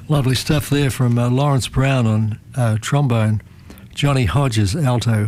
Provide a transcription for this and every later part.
Lovely stuff there from Lawrence Brown on trombone, Johnny Hodges alto,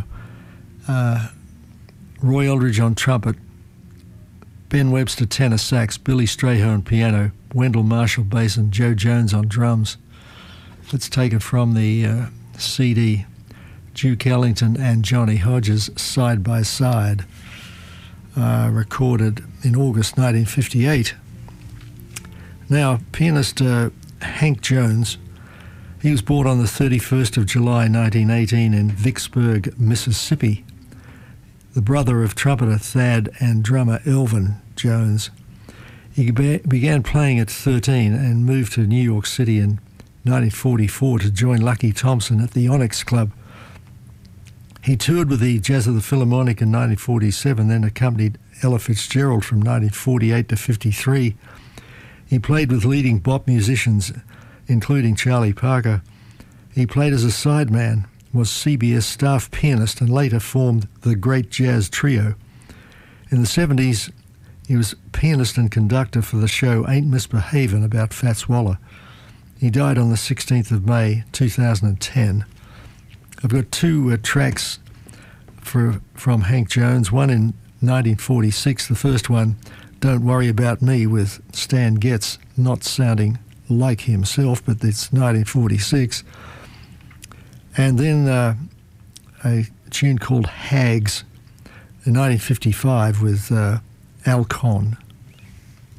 Roy Eldridge on trumpet, Ben Webster tenor sax, Billy Strayhorn piano, Wendell Marshall bass, and Joe Jones on drums. Let's take it from the CD, Duke Ellington and Johnny Hodges side by side, recorded in August 1958. Now, pianist Hank Jones, he was born on the 31st of July 1918 in Vicksburg, Mississippi, the brother of trumpeter Thad and drummer Elvin Jones. He began playing at 13 and moved to New York City in 1944 to join Lucky Thompson at the Onyx Club. He toured with the Jazz of the Philharmonic in 1947, then accompanied Ella Fitzgerald from 1948 to 53. He played with leading bop musicians, including Charlie Parker. He played as a sideman, was CBS staff pianist, and later formed the Great Jazz Trio. In the 70s, he was pianist and conductor for the show Ain't Misbehavin' about Fats Waller. He died on the 16th of May, 2010. I've got two tracks from Hank Jones, one in 1946, the first one, Don't Worry About Me, with Stan Getz, not sounding like himself, but it's 1946. And then a tune called Hags in 1955 with Al Conn.